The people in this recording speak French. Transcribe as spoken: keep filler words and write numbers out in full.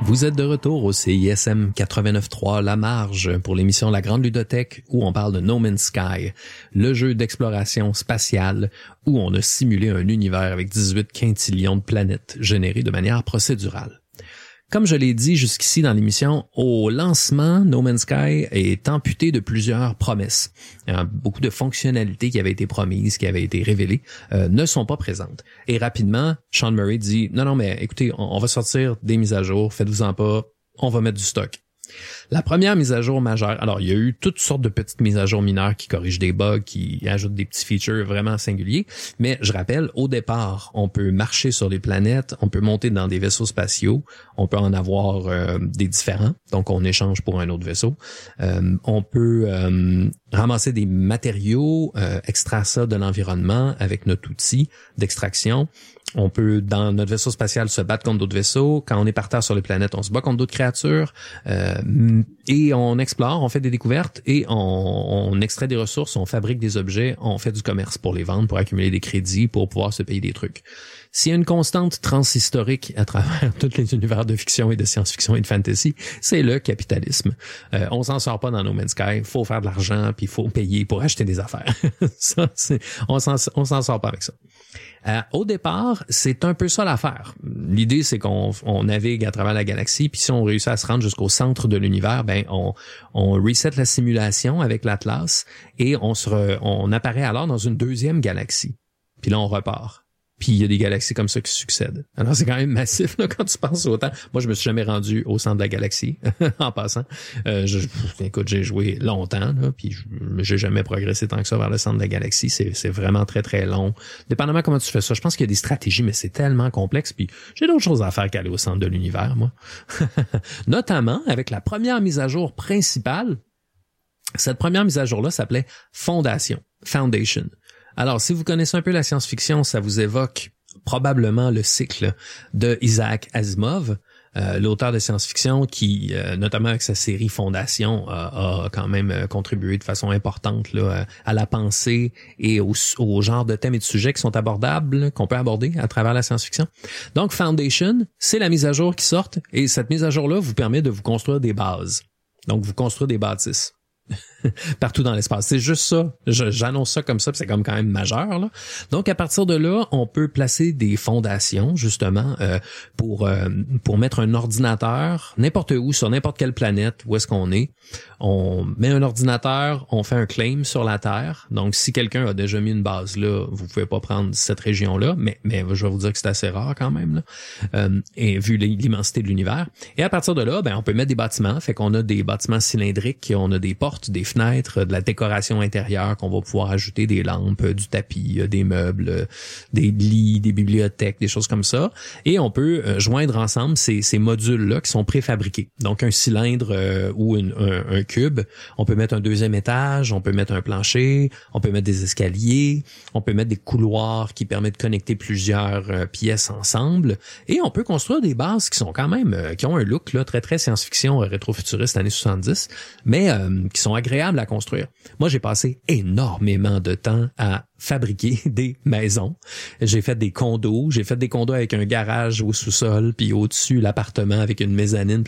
Vous êtes de retour au C I S M quatre-vingt-neuf point trois La Marge pour l'émission La Grande Ludothèque où on parle de No Man's Sky, le jeu d'exploration spatiale où on a simulé un univers avec dix-huit quintillions de planètes générées de manière procédurale. Comme je l'ai dit jusqu'ici dans l'émission, au lancement, No Man's Sky est amputé de plusieurs promesses. Euh, beaucoup de fonctionnalités qui avaient été promises, qui avaient été révélées, euh, ne sont pas présentes. Et rapidement, Sean Murray dit « Non, non, mais écoutez, on, on va sortir des mises à jour, faites-vous-en pas, on va mettre du stock. » La première mise à jour majeure, alors il y a eu toutes sortes de petites mises à jour mineures qui corrigent des bugs, qui ajoutent des petits features vraiment singuliers, mais je rappelle, au départ, on peut marcher sur les planètes, on peut monter dans des vaisseaux spatiaux, on peut en avoir euh, des différents, donc on échange pour un autre vaisseau, euh, on peut euh, ramasser des matériaux, euh, extraire ça de l'environnement avec notre outil d'extraction. On peut, dans notre vaisseau spatial, se battre contre d'autres vaisseaux. Quand on est par terre sur les planètes, on se bat contre d'autres créatures. Euh, et on explore, on fait des découvertes et on, on extrait des ressources, on fabrique des objets, on fait du commerce pour les vendre, pour accumuler des crédits, pour pouvoir se payer des trucs. S'il y a une constante transhistorique à travers tous les univers de fiction et de science-fiction et de fantasy, c'est le capitalisme. Euh, on s'en sort pas dans No Man's Sky. Il faut faire de l'argent puis il faut payer pour acheter des affaires. ça, c'est, on s'en, on s'en sort pas avec ça. Euh, au départ, c'est un peu ça l'affaire. L'idée, c'est qu'on on navigue à travers la galaxie, puis si on réussit à se rendre jusqu'au centre de l'univers, ben on, on reset la simulation avec l'Atlas et on se re, on apparaît alors dans une deuxième galaxie. Puis là, on repart. Puis il y a des galaxies comme ça qui succèdent. Alors c'est quand même massif là, quand tu penses au temps. Moi, je me suis jamais rendu au centre de la galaxie en passant. Euh, je, écoute, j'ai joué longtemps, là, puis je, j'ai jamais progressé tant que ça vers le centre de la galaxie. C'est, c'est vraiment très très long. Dépendamment comment tu fais ça, je pense qu'il y a des stratégies, mais c'est tellement complexe. Puis j'ai d'autres choses à faire qu'aller au centre de l'univers, moi. Notamment avec la première mise à jour principale. Cette première mise à jour là s'appelait Fondation, Foundation. Alors, si vous connaissez un peu la science-fiction, ça vous évoque probablement le cycle de Isaac Asimov, euh, l'auteur de science-fiction qui, euh, notamment avec sa série Fondation, euh, a quand même euh, contribué de façon importante là, à la pensée et au, au genre de thèmes et de sujets qui sont abordables, qu'on peut aborder à travers la science-fiction. Donc, Foundation, c'est la mise à jour qui sort et cette mise à jour-là vous permet de vous construire des bases. Donc, vous construire des bâtisses. Partout dans l'espace. C'est juste ça. Je, j'annonce ça comme ça, puis c'est comme quand même majeur, là. Donc, à partir de là, on peut placer des fondations, justement, euh, pour euh, pour mettre un ordinateur n'importe où, sur n'importe quelle planète, où est-ce qu'on est. On met un ordinateur, on fait un claim sur la Terre. Donc, si quelqu'un a déjà mis une base là, vous pouvez pas prendre cette région-là, mais mais je vais vous dire que c'est assez rare quand même, là, euh, et vu l'immensité de l'univers. Et à partir de là, ben on peut mettre des bâtiments. Fait qu'on a des bâtiments cylindriques, on a des portes, des fenêtres, de la décoration intérieure qu'on va pouvoir ajouter des lampes, du tapis, des meubles, des lits, des bibliothèques, des choses comme ça. Et on peut joindre ensemble ces, ces modules-là qui sont préfabriqués. Donc un cylindre euh, ou une, un, un cube, on peut mettre un deuxième étage, on peut mettre un plancher, on peut mettre des escaliers, on peut mettre des couloirs qui permettent de connecter plusieurs euh, pièces ensemble. Et on peut construire des bases qui sont quand même, euh, qui ont un look là très très science-fiction, rétro-futuriste années soixante-dix, mais euh, qui sont agréables à construire. Moi, j'ai passé énormément de temps à fabriquer des maisons. J'ai fait des condos, j'ai fait des condos avec un garage au sous-sol, puis au-dessus, l'appartement avec une mezzanine.